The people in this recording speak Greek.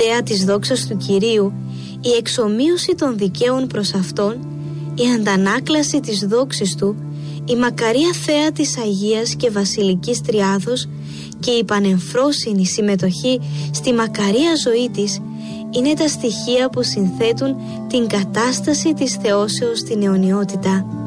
θέα της δόξας του Κυρίου, η εξομοίωση των δικαίων προς Αυτόν, η αντανάκλαση της δόξης Του, η μακαρία θέα της Αγίας και Βασιλικής Τριάδος και η πανεμφρόσινη συμμετοχή στη μακαρία ζωή της είναι τα στοιχεία που συνθέτουν την κατάσταση της θεώσεως στην αιωνιότητα.